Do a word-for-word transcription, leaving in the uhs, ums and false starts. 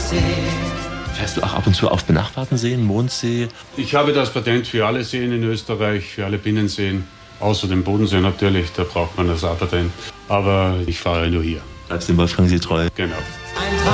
Fährst du auch ab und zu auf benachbarten Seen, Mondsee? Ich habe das Patent für alle Seen in Österreich, für alle Binnenseen, außer dem Bodensee natürlich, da braucht man das A-Patent. Aber ich fahre nur hier. Bleibst dem Wolfgangsee treu? Genau.